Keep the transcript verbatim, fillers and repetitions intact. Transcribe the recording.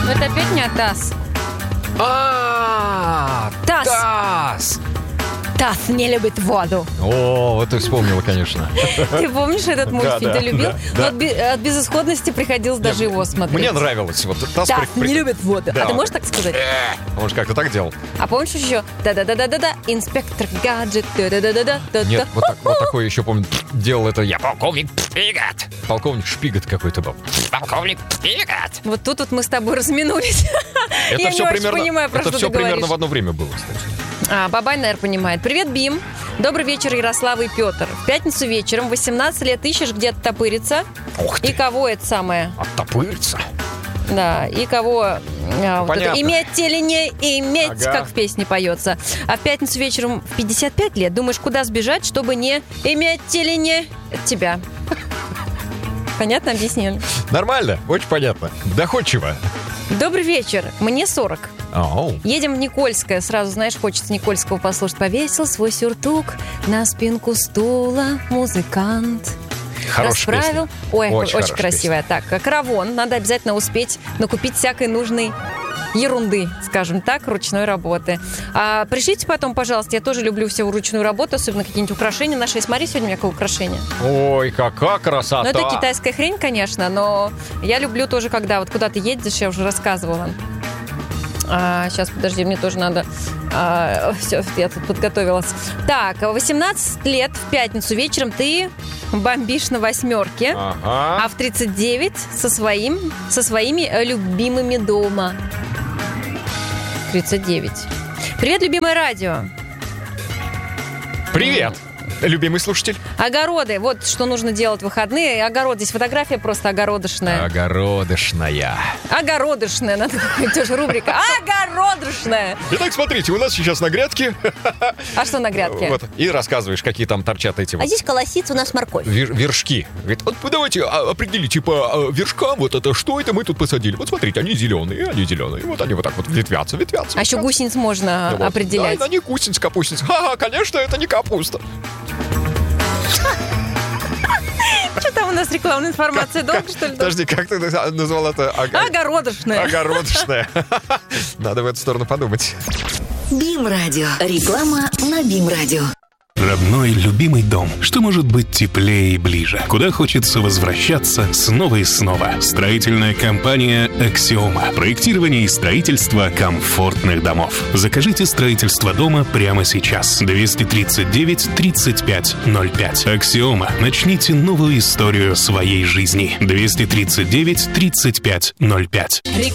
Но это опять не ТАСС. А, ТАСС. ТАСС. ТАСС не любит воду. О, вот ты вспомнила, конечно. Ты помнишь этот мультфильм? Да, да, Ты любил? да, Но да. от би- от безысходности приходилось даже его смотреть. Мне нравилось. Вот ТАСС ТАСС при- не при- любит воду. Да, А ты он можешь так- так сказать? Он же как-то так делал. А помнишь еще? Да-да-да-да-да-да, инспектор гаджет. Да-да-да-да-да. Нет, вот, так- вот такой еще, помню, делал это я. Полковник Шпигат. Полковник Шпигат какой-то был. Полковник Шпигат. Вот тут вот мы с тобой разминулись. Это Я все не очень примерно, понимаю, про это что все ты примерно говоришь. в одно время было, кстати. А, Бабай, наверное, понимает. Привет, Бим. Добрый вечер, Ярослава и Петр. В пятницу вечером, восемнадцать лет, ищешь где-то топыриться. Ух ты. И кого это самое? Оттопыриться. Да, и кого а, вот это, Понятно. иметь или не иметь, Ага. как в песне поется. А в пятницу вечером в пятьдесят пять лет думаешь, куда сбежать, чтобы не иметь или не тебя. Понятно объяснили? Нормально, очень понятно. Доходчиво. Добрый вечер, мне сорок. Оу. Едем в Никольское. Сразу, знаешь, хочется Никольского послушать. Повесил свой сюртук на спинку стула музыкант. Хорошая Расправил. песня. Ой, очень, хорошая красивая. Так, каравон. Надо обязательно успеть накупить всякой нужной ерунды, скажем так, ручной работы. А, пришлите потом, пожалуйста, я тоже люблю всю ручную работу, особенно какие-нибудь украшения наши. Смотри, сегодня у меня какое украшение. Ой, какая красота. Ну, это китайская хрень, конечно, но я люблю тоже, когда вот куда ты едешь, я уже рассказывала. А, сейчас, подожди, мне тоже надо... А, все, я тут подготовилась. Так, восемнадцать лет в пятницу вечером ты бомбишь на восьмерке, Ага. а в тридцать девять со, своим, со своими э, любимыми дома. тридцать девять. Привет, любимое радио. Привет, любимый слушатель. Огороды. Вот что нужно делать в выходные. Огород. Здесь фотография просто огородышная. Огородышная. Огородышная. Надо тоже рубрика. Огородышная. Итак, смотрите, у нас сейчас на грядке. А что на грядке? Вот, и рассказываешь, какие там торчат эти А вот здесь колосится у нас морковь. вер- вершки. Говорит, вот давайте а, определите по а, вершкам, вот это что это мы тут посадили. Вот смотрите, они зеленые, они зеленые. Вот они вот так вот ветвятся, ветвятся. А еще ветвятся. гусениц можно Ну вот. определять. Да, это не гусеница, капустница. Ха-ха, конечно, это не капуста. Что там у нас рекламная информация? Долго, что ли? Подожди, как ты назвал это? Ого- Огородышная. Огородышная. Надо в эту сторону подумать. Бим-радио. Реклама на Бим-радио. Родной, любимый дом. Что может быть теплее и ближе? Куда хочется возвращаться снова и снова? Строительная компания «Аксиома». Проектирование и строительство комфортных домов. Закажите строительство дома прямо сейчас. двести тридцать девять тридцать пять ноль пять. «Аксиома». Начните новую историю своей жизни. двести тридцать девять тридцать пять ноль пять.